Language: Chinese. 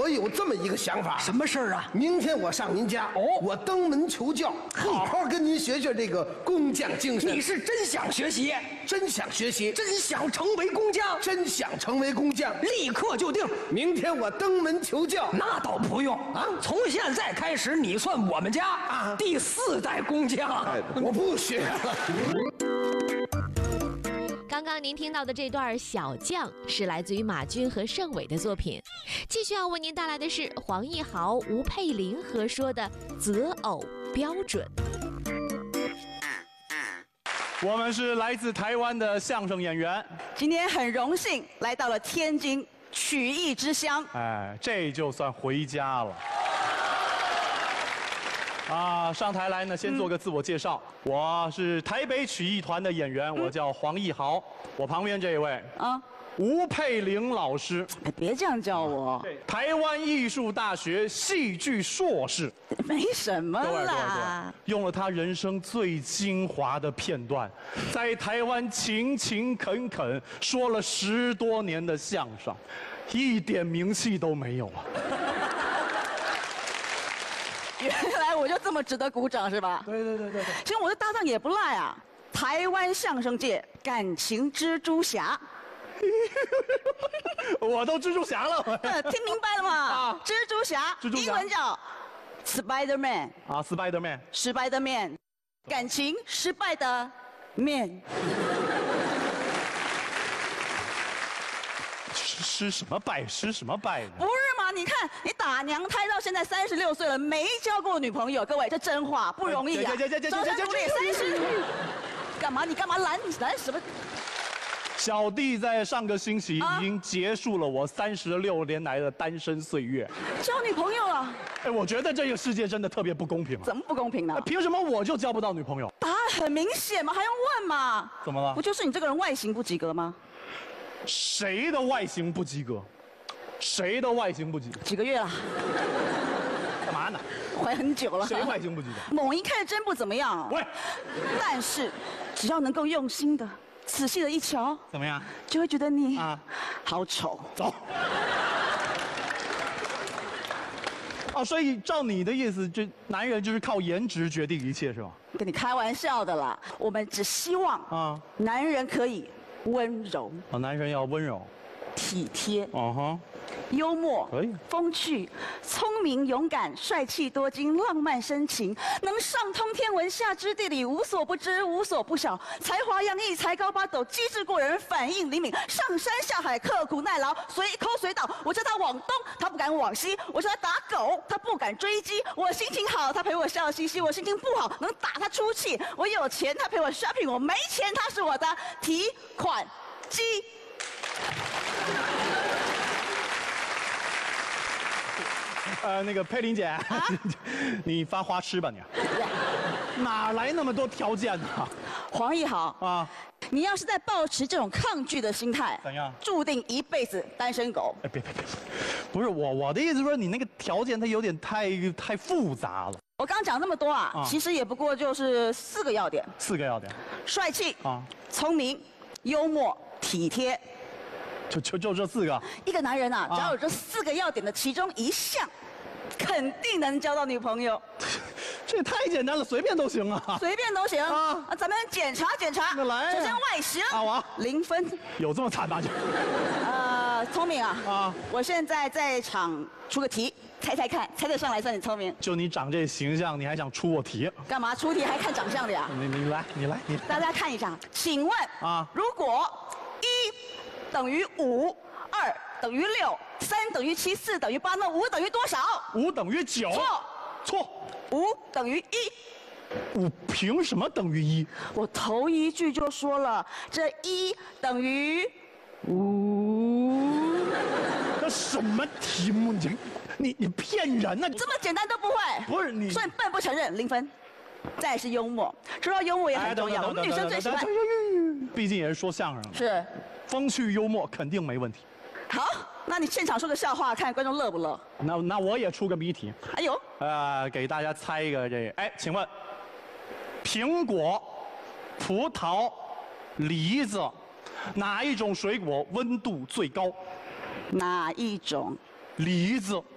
我有这么一个想法。 什么事儿啊？ 明天我上您家，我登门求教，好好跟您学学这个工匠精神。 你是真想学习， 真想学习， 真想成为工匠， 真想成为工匠， 立刻就定。 明天我登门求教。 那倒不用啊，从现在开始，你算我们家第4代工匠。 我不学了。 刚刚您听到的这段《小将》是来自于马军和盛伟的作品。继续要为您带来的是黄义豪、吴佩玲合说的《择偶标准》。 我们是来自台湾的相声演员， 今天很荣幸来到了天津曲艺之乡。 哎，这就算回家了。啊，上台来呢，先做个自我介绍。我是台北曲艺团的演员，我叫黄义豪。我旁边这一位吴佩玲老师。 哎，别这样叫我。 台湾艺术大学戏剧硕士。 没什么啦。 用了他人生最精华的片段，在台湾勤勤恳恳说了10多年的相声，一点名气都没有啊。 原来我就这么值得鼓掌是吧？ 对。 其实我的搭档也不赖啊，台湾相声界感情蜘蛛侠。 我都蜘蛛侠了。 听明白了吗？蜘蛛侠，英文叫 Spider-Man 啊 ，Spider-Man， 失败的面，感情失败的面。 失什么败？失什么败呢？ 不是嘛？你看，你打娘胎到现在36岁了，没交过女朋友，各位，这真话不容易啊！早生努力30，干嘛？你干嘛拦什么？ 小弟在上个星期已经结束了我36年来的单身岁月。 交女朋友了？ 哎，我觉得这个世界真的特别不公平啊！ 怎么不公平呢？ 凭什么我就交不到女朋友？ 答案很明显嘛，还用问嘛？ 怎么了？ 不就是你这个人外形不及格吗？ 谁的外形不及格？谁的外形不及格？ 几个月了？ 干嘛呢？ 怀很久了。 谁外形不及格？ 猛一看真不怎么样。 喂，但是只要能够用心的、仔细的一瞧， 怎么样？ 就会觉得你好丑。 走。哦，所以照你的意思，这男人就是靠颜值决定一切，是吧？ 跟你开玩笑的啦，我们只希望男人可以温柔。 男人要温柔、 体贴。幽默， 可以， 风趣，聪明，勇敢，帅气多金，浪漫深情，能上通天文，下知地理，无所不知，无所不晓，才华洋溢，才高八斗，机智过人，反应灵敏，上山下海，刻苦耐劳，随口随到。我叫他往东，他不敢往西；我叫他打狗，他不敢追击。我心情好，他陪我笑嘻嘻；我心情不好，能打他出气。我有钱，他陪我 shopping； 我没钱，他是我的提款机。 那个佩玲姐，你发花痴吧你？哪来那么多条件呢？ 黄义豪你要是再抱持这种抗拒的心态， 怎样？ 注定一辈子单身狗。 哎，别，不是我的意思说你那个条件它有点太复杂了。 我刚讲那么多其实也不过就是4个要点。 4个要点： 帅气聪明、幽默、体贴。 就这4个。 一个男人只要有这4个要点的其中一项，肯定能交到女朋友。 这也太简单了，随便都行啊。 随便都行咱们检查。 那来。 首先外形我 0分。 有这么惨吗？ 聪明我现在在场出个题，猜看，猜得上来算你聪明。 就你长这形象，你还想出我题？ 干嘛出题还看长相的呀？ 你来。 大家看一下，请问如果1等于5，2等于6，3等于7，4等于8，那5等于多少 ？5等于9。错。 5等于1。 5凭什么等于1？ 我头一句就说了，这1等于5。 这什么题目？你骗人呢！ 这么简单都不会？ 不是你， 算笨不承认0分。再来是幽默，说到幽默也很重要，我们女生最喜欢。 毕竟也是说相声的。 是。 风趣幽默肯定没问题。 好，那你现场说个笑话，看观众乐不乐？ 那我也出个谜题。 哎呦， 给大家猜一个这个，请问，苹果、葡萄、梨子，哪一种水果温度最高？ 哪一种？ 梨子。